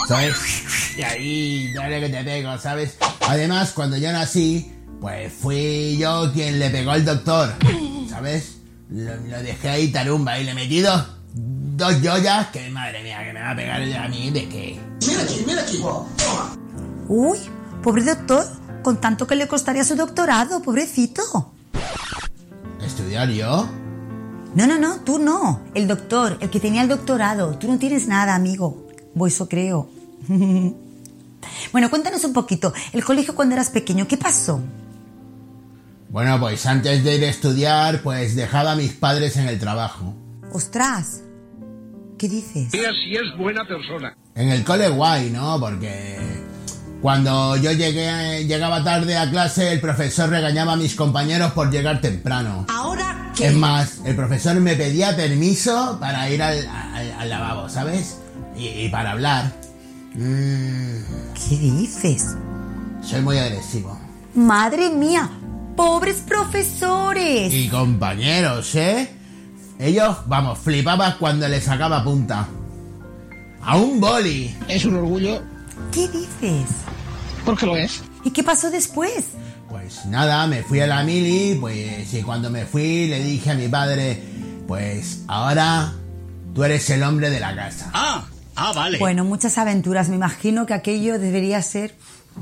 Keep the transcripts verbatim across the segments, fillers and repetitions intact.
¿sabes? Y ahí, dale que te pego, ¿sabes? Además, cuando yo nací, pues fui yo quien le pegó al doctor, ¿sabes? Lo, lo dejé ahí tarumba y le metí dos, dos joyas que, madre mía, que me va a pegar a mí de qué. Mira aquí, mira aquí, toma. Uy, pobre doctor, con tanto que le costaría su doctorado, pobrecito. ¿Estudiar yo? No, no, no, tú no. El doctor, el que tenía el doctorado. Tú no tienes nada, amigo. O eso creo. Bueno, cuéntanos un poquito. El colegio cuando eras pequeño, ¿qué pasó? Bueno, pues antes de ir a estudiar, pues dejaba a mis padres en el trabajo. ¡Ostras! ¿Qué dices? Mira si es buena persona. En el cole guay, ¿no? Porque cuando yo llegué, llegaba tarde a clase, el profesor regañaba a mis compañeros por llegar temprano. ¿Ahora qué? Es más, el profesor me pedía permiso para ir al, al, al lavabo, ¿sabes? Y, y para hablar. Mm, ¿Qué dices? soy muy agresivo. ¡Madre mía! ¡Pobres profesores! Y compañeros, ¿eh? Ellos, vamos, flipaban cuando les sacaba punta. A un boli. Es un orgullo ¿Qué dices? porque lo es. ¿Y qué pasó después? Pues nada, me fui a la mili, pues y cuando me fui le dije a mi padre, pues ahora tú eres el hombre de la casa. Ah, ah, vale. Bueno, muchas aventuras. Me imagino que aquello debería ser...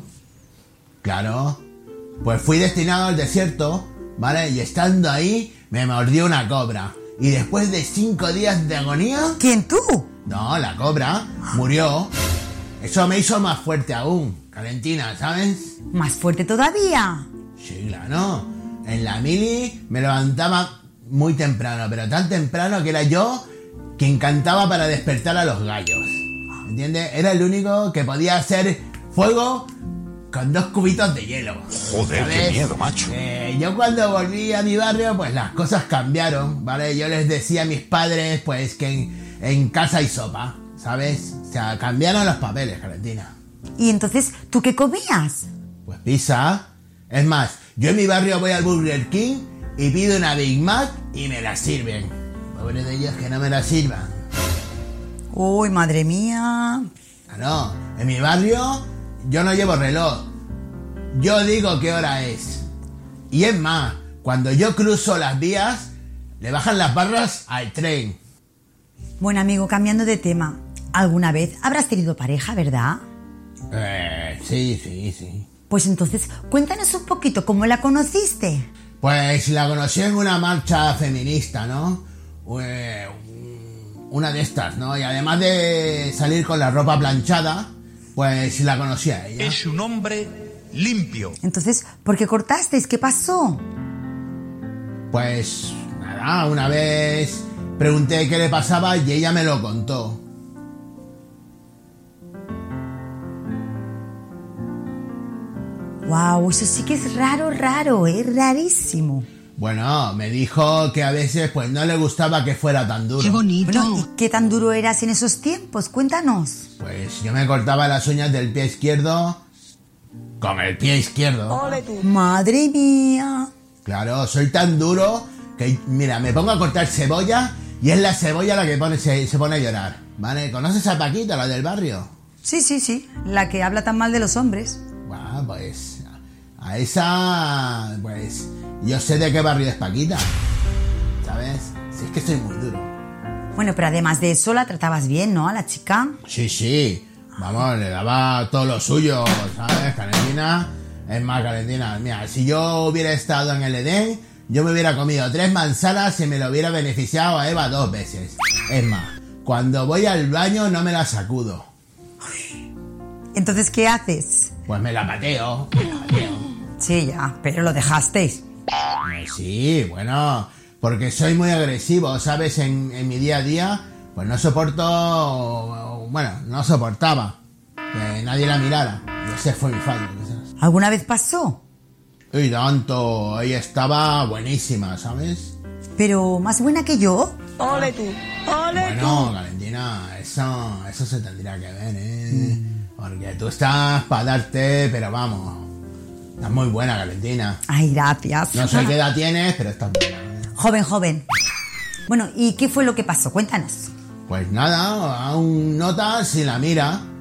Claro, pues fui destinado al desierto, ¿vale? Y estando ahí me mordió una cobra. Y después de cinco días de agonía... ¿Quién, tú? No, la cobra murió. Eso me hizo más fuerte aún, Valentina, ¿sabes? ¿Más fuerte todavía? Sí, claro. En la mili me levantaba muy temprano, pero tan temprano que era yo quien cantaba para despertar a los gallos. ¿Entiendes? Era el único que podía hacer fuego con dos cubitos de hielo. Joder, ¿sabes? qué miedo, macho. Eh, yo cuando volví a mi barrio, pues las cosas cambiaron, ¿vale? Yo les decía a mis padres, pues, que en, en casa hay sopa, ¿sabes? O sea, cambiaron los papeles, Valentina. ¿Y entonces tú qué comías? Pues pizza. Es más, yo en mi barrio voy al Burger King y pido una Big Mac y me la sirven. Pobre de ellos que no me la sirvan. Uy, madre mía. No, en mi barrio yo no llevo reloj. Yo digo qué hora es. Y es más, cuando yo cruzo las vías, le bajan las barras al tren. Bueno, amigo, cambiando de tema. ¿Alguna vez habrás tenido pareja, verdad? Eh, sí, sí, sí. Pues entonces, cuéntanos un poquito cómo la conociste. Pues la conocí en una marcha feminista, ¿no? Eh, una de estas, ¿no? Y además de salir con la ropa planchada, pues la conocí a ella. Es un hombre limpio. Entonces, ¿por qué cortasteis? ¿Qué pasó? Pues nada, una vez pregunté qué le pasaba y ella me lo contó. Wow, eso sí que es raro, raro, ¿eh? Rarísimo. Bueno, me dijo que a veces pues no le gustaba que fuera tan duro. Qué bonito. Bueno, ¿y qué tan duro eras en esos tiempos? Cuéntanos. Pues yo me cortaba las uñas del pie izquierdo con el pie izquierdo. Madre mía. Claro, soy tan duro que, mira, me pongo a cortar cebolla y es la cebolla la que pone, se, se pone a llorar, ¿vale? ¿Conoces a Paquita, la del barrio? Sí, sí, sí. La que habla tan mal de los hombres. Bueno, pues a esa, pues yo sé de qué barrio es Paquita, ¿sabes? Si es que soy muy duro. Bueno, pero además de eso, la tratabas bien, ¿no? A la chica. Sí, sí, vamos, le daba todo lo suyo, ¿sabes, Valentina? Es más, Valentina, mira, si yo hubiera estado en el Edén, yo me hubiera comido tres manzanas y me lo hubiera beneficiado a Eva dos veces. Es más, cuando voy al baño no me la sacudo. Entonces, ¿qué haces? Pues me la pateo, me la pateo. Sí, ya, pero lo dejasteis. Eh, Sí, bueno, porque soy muy agresivo, ¿sabes? En, en mi día a día, pues no soporto, bueno, no soportaba que nadie la mirara. Y ese fue mi fallo, quizás. ¿Alguna vez pasó? Y tanto, ella estaba buenísima, ¿sabes? Pero más buena que yo. Ole tú, ole Bueno, Valentina, eso, eso se tendría que ver, ¿eh? Porque tú estás para darte, pero vamos, estás muy buena, Valentina. Ay, gracias. No sé qué edad tienes, pero estás buena, ¿eh? Joven, joven. Bueno, ¿y qué fue lo que pasó? Cuéntanos. Pues nada, a un nota si la mira,